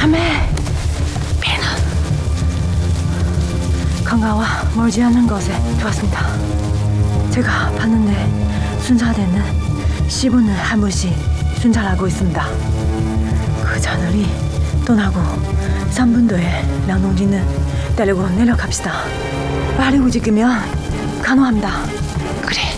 밤에 비는 강가와 멀지 않은 곳에 들어왔습니다. 제가 봤는데 순사대는 10분에 한 번씩 순찰하고 있습니다. 그 자들이 떠나고 3분 뒤에 명동진은 데리고 내려갑시다. 빨리 움직이면 가능합니다. 그래.